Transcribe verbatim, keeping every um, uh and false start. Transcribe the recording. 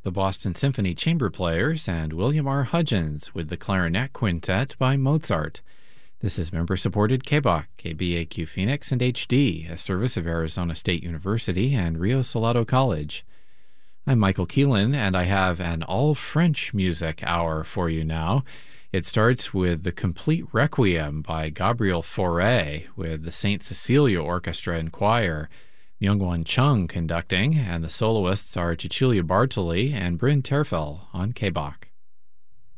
the Boston Symphony Chamber Players, and William R. Hudgens with the Clarinet Quintet by Mozart. This is member-supported K B A Q, K B A Q Phoenix and H D, a service of Arizona State University and Rio Salado College. I'm Michael Keelan, and I have an all-French music hour for you now. It starts with the Complete Requiem by Gabriel Fauré with the Saint Cecilia Orchestra and Choir, Myungwon Chung conducting, and the soloists are Cecilia Bartoli and Bryn Terfel on K B A Q.